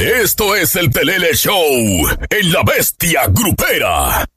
Esto es el Pelele Show en La Bestia Grupera.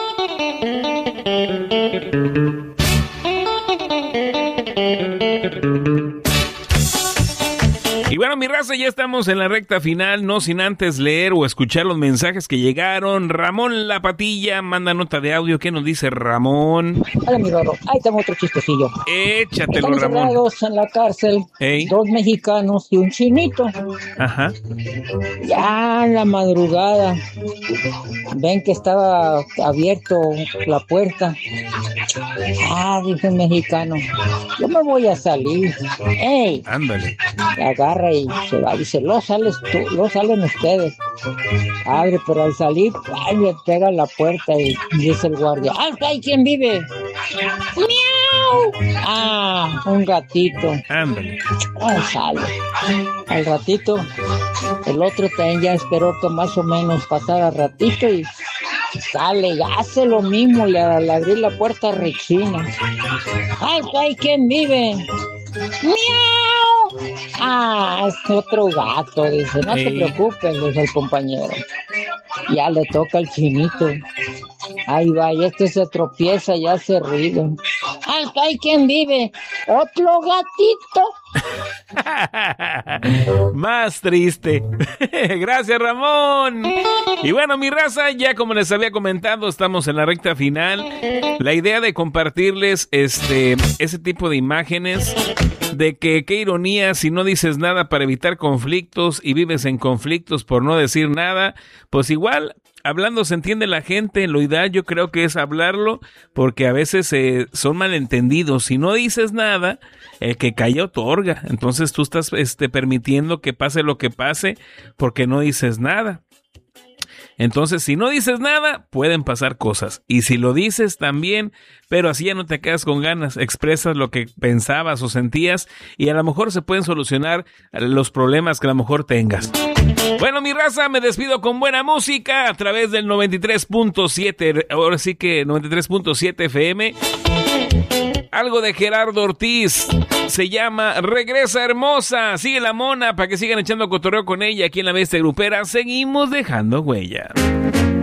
Y bueno, mi raza, ya estamos en la recta final, no sin antes leer o escuchar los mensajes que llegaron. Ramón La Patilla manda nota de audio. ¿Qué nos dice Ramón? Hola, mi Rorro. Ahí tengo otro chistecillo. Échatelo, Están Ramón. encerrados en la cárcel, Ey. 2 mexicanos y un chinito. Ajá. Ya en la madrugada ven que estaba abierto la puerta. Dice un mexicano, yo me voy a salir. ¡Ey! Ándale. La agarra y se va. Dice, lo sales tú, lo salen ustedes. Abre, pero al salir, le pega a la puerta y dice el guardia, ¡ay, quién vive! ¡Miau! Un gatito. Ándale. Sale. Al ratito, el otro también ya esperó que más o menos pasara ratito y sale y hace lo mismo, al abrir la puerta rechina. ¡Ay, quién vive! ¡Miau! Es otro gato, dice, no te preocupes, dice el compañero. Ya le toca al chinito. Ahí va, y este se tropieza y hace ruido. ¡Ay, quién vive! ¡Otro gatito! Más triste. Gracias, Ramón. Y bueno, mi raza, ya como les había comentado, estamos en la recta final. La idea de compartirles ese tipo de imágenes, de que qué ironía si no dices nada para evitar conflictos y vives en conflictos por no decir nada. Pues igual, hablando se entiende la gente. Lo ideal yo creo que es hablarlo, porque a veces son malentendidos. Si no dices nada, el que calla otorga. Entonces tú estás permitiendo que pase lo que pase porque no dices nada. Entonces, si no dices nada, pueden pasar cosas. Y si lo dices también, pero así ya no te quedas con ganas, expresas lo que pensabas o sentías y a lo mejor se pueden solucionar los problemas que a lo mejor tengas. Bueno, mi raza, me despido con buena música a través del 93.7, ahora sí que 93.7 FM. Algo de Gerardo Ortiz, se llama Regresa Hermosa. Sigue la mona para que sigan echando cotorreo con ella aquí en La Bestia Grupera. Seguimos dejando huella.